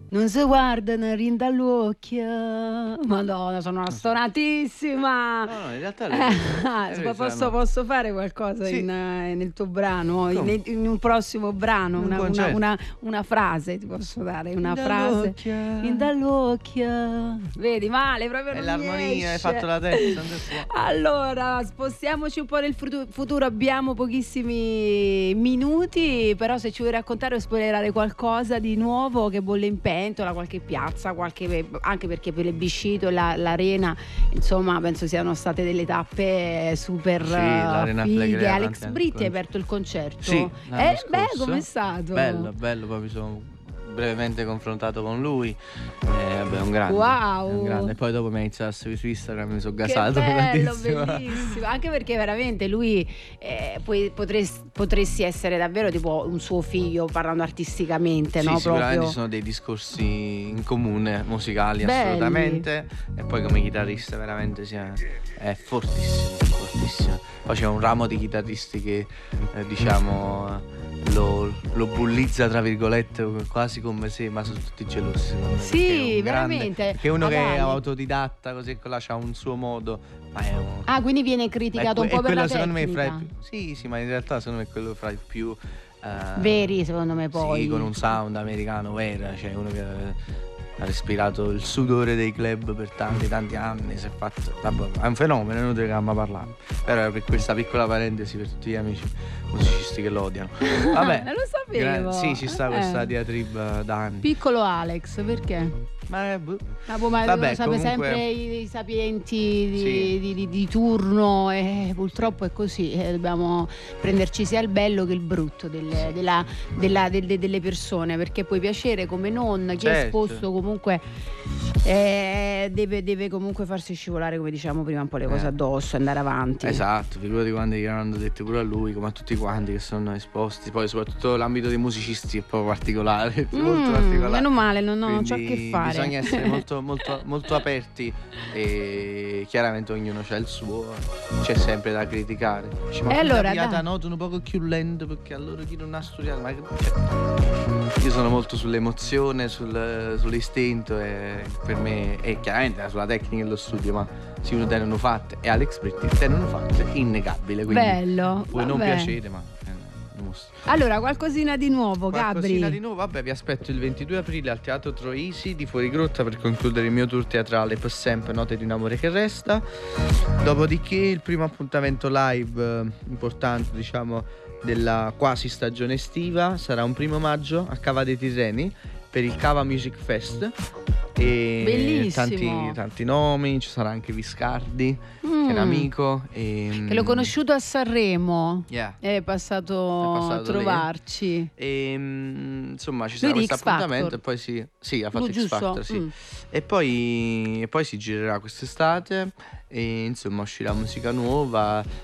Non si guardano rin dall'occhio. Madonna, sono stonatissima. No, in realtà posso fare qualcosa sì. nel tuo brano, in un prossimo brano, una frase ti posso dare, una frase. In dall'occhio. Vedi, male, proprio non è l'armonia, hai esce. fatto la testa. Allora, spostiamoci un po' nel futuro, abbiamo pochissimi minuti, però se ci vuoi raccontare o spoilerare qualcosa di nuovo che bolle in pentola, qualche piazza, anche perché Plebiscito e l'arena, insomma, penso siano state delle tappe super fighe. Alex Britti ha aperto il concerto. Sì, com'è stato? Bello, poi mi sono brevemente confrontato con lui. Vabbè, un grande. Wow. Un grande. Poi dopo mi ha iniziato a seguire su Instagram, mi sono gasato. Che bello, bellissimo. Anche perché veramente lui potresti essere davvero tipo un suo figlio parlando artisticamente, sì, no? Sicuramente proprio. ci sono dei discorsi in comune, musicali. Belli. Assolutamente. E poi come chitarrista veramente è fortissimo. Poi c'è un ramo di chitarristi che lo bullizza tra virgolette quasi come se, ma sono tutti gelosi secondo me. Sì, veramente. Perché uno che è autodidatta così là c'ha un suo modo, ma è quindi viene criticato un po' per la secondo tecnica. Sì, ma in realtà secondo me è quello fra i più veri, secondo me, poi sì, con un sound americano vero, cioè uno che ha respirato il sudore dei club per tanti anni, si è fatto, vabbè, è un fenomeno, è inutile che stiamo parlando, però per questa piccola parentesi per tutti gli amici musicisti che lo odiano. Vabbè, non lo sapevo. Sì, ci sta questa diatriba da anni. Piccolo Alex, perché? Ma vabbè, comunque sempre i sapienti di turno, e purtroppo è così, dobbiamo prenderci sia il bello che il brutto delle persone, perché puoi piacere come non, chi è esposto comunque deve comunque farsi scivolare, come diciamo prima, un po' le cose addosso, andare avanti. Esatto, figurati quanti che hanno detto pure a lui, come a tutti quanti che sono esposti. Poi soprattutto l'ambito dei musicisti è proprio particolare, molto particolare. Meno male, non c'ho a che fare. Bisogna essere molto aperti, e chiaramente ognuno c'ha il suo, c'è sempre da criticare. E allora la nota un poco più lento, perché allora chi non ha studiato, io sono molto sull'emozione, sull'istinto, e per me è chiaramente sulla tecnica e lo studio, ma se uno tengono fatte, e Alex Britti tengono fatte, innegabile, quindi bello, puoi non piacere, ma allora qualcosina di nuovo, Gabri. Vabbè, vi aspetto il 22 aprile al Teatro Troisi di Fuorigrotta per concludere il mio tour teatrale Per sempre, note di un amore che resta. Dopodiché il primo appuntamento live importante, diciamo, della quasi stagione estiva sarà un 1 maggio a Cava dei Tirreni per il Cava Music Fest. E bellissimo. tanti nomi, ci sarà anche Viscardi, che è un amico, che l'ho conosciuto a Sanremo, yeah. È passato a trovarci e insomma ci sarà questo appuntamento e poi ha fatto X Factor, sì. E poi si girerà quest'estate e insomma uscirà musica nuova.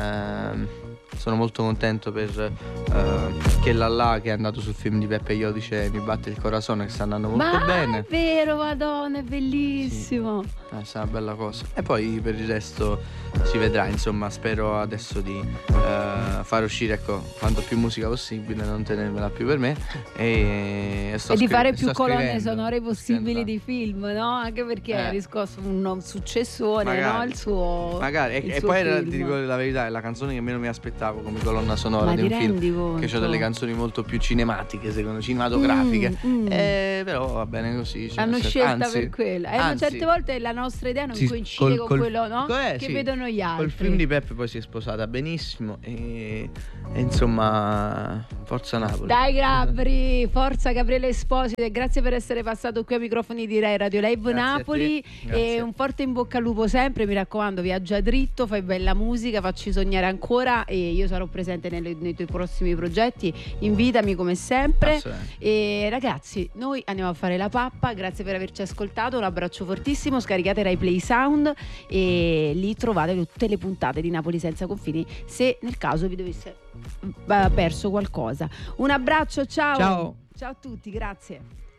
Sono molto contento per che Lalla, che è andato sul film di Peppe Iodice, Mi batte il corazon, che sta andando molto bene. È vero, madonna, è bellissimo. Sarà una bella cosa. E poi per il resto si vedrà, insomma, spero adesso di far uscire, ecco, quanto più musica possibile, non tenermela più per me, e di fare più colonne sonore possibili di film, no? Anche perché ha riscosso un successone, magari, no? Il suo magari e poi ti dico la verità, è la canzone che meno mi aspettavo come colonna sonora di un film, che ho delle canzoni molto più cinematiche, secondo cinematografiche, però va bene così, hanno scelta per quella, certe volte la nostra idea non coincide con quello, no? Che vedono gli altri. Col film di Peppe poi si è sposata benissimo e insomma, forza Napoli. Dai Gabri, forza Gabriele Esposito, e grazie per essere passato qui ai microfoni di Rai Radio Live Napoli, e un forte in bocca al lupo sempre, mi raccomando, viaggia dritto, fai bella musica, facci sognare ancora, e io sarò presente nei tuoi prossimi progetti, invitami come sempre. E ragazzi, noi andiamo a fare la pappa, grazie per averci ascoltato, un abbraccio fortissimo, scaricate Rai Play Sound e lì trovate tutte le puntate di Napoli senza confini, se nel caso vi dovesse perso qualcosa. Un abbraccio, ciao a tutti, grazie.